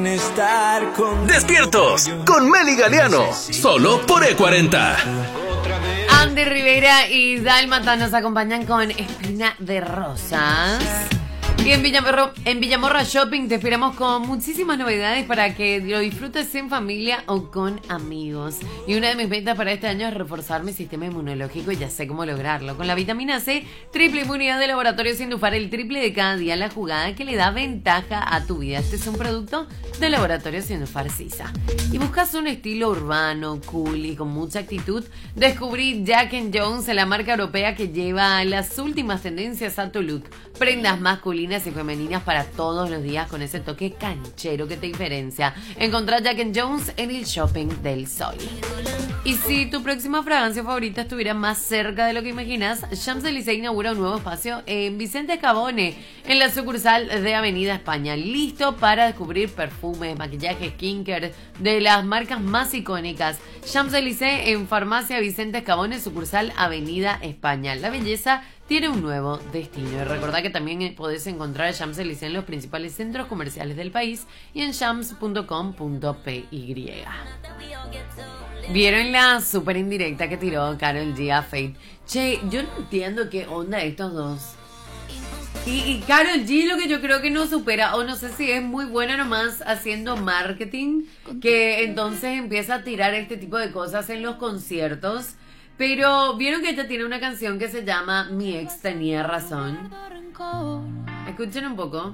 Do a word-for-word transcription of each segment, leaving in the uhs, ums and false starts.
Estar con Despiertos con Meli Galeano, solo por E cuarenta. Andy Rivera y Dálmata nos acompañan con Espina de Rosas. Y en Villamorra, en Villamorra Shopping te esperamos con muchísimas novedades para que lo disfrutes en familia o con amigos. Y una de mis metas para este año es reforzar mi sistema inmunológico y ya sé cómo lograrlo. Con la vitamina C, triple inmunidad de Laboratorio Sindufar, el triple de cada día, la jugada que le da ventaja a tu vida. Este es un producto de Laboratorio Sindufar Sisa. Y buscas un estilo urbano, cool y con mucha actitud, descubrí Jack and Jones, la marca europea que lleva las últimas tendencias a tu look. Prendas masculinas y femeninas para todos los días con ese toque canchero que te diferencia. Encontrá Jack and Jones en el Shopping del Sol. Y si tu próxima fragancia favorita estuviera más cerca de lo que imaginas, Champs-Élysées inaugura un nuevo espacio en Vicente Cabone, en la sucursal de Avenida España. Listo para descubrir perfumes, maquillaje, skincare de las marcas más icónicas. Champs-Élysées en Farmacia Vicente Cabone, sucursal Avenida España. La belleza tiene un nuevo destino. Y recordá que también podés encontrar a Champs-Élysées en los principales centros comerciales del país y en champs punto com punto p y. ¿Vieron la súper indirecta que tiró Karol G a Fate? Che, yo no entiendo qué onda estos dos. Y, y Karol G lo que yo creo que no supera, o no sé si es muy buena nomás haciendo marketing, que entonces empieza a tirar este tipo de cosas en los conciertos. Pero vieron que ella tiene una canción que se llama Mi ex tenía razón. Escuchen un poco.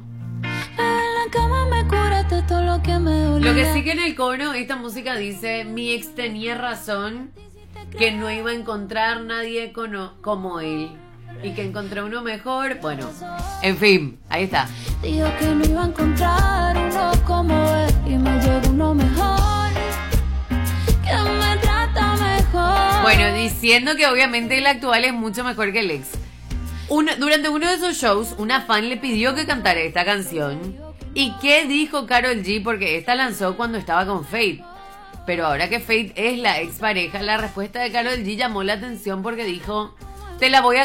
Lo que sí que en el coro esta música dice: mi ex tenía razón, que no iba a encontrar nadie como él y que encontré uno mejor. Bueno, en fin, ahí está. Dijo que no iba a encontrar uno como él y me llegó uno mejor, que me trata mejor. Bueno, diciendo que obviamente el actual es mucho mejor que el ex. Una, durante uno de esos shows, una fan le pidió que cantara esta canción. ¿Y qué dijo Karol G? Porque esta lanzó cuando estaba con Fate. Pero ahora que Fate es la expareja, la respuesta de Karol G llamó la atención porque dijo: te la voy a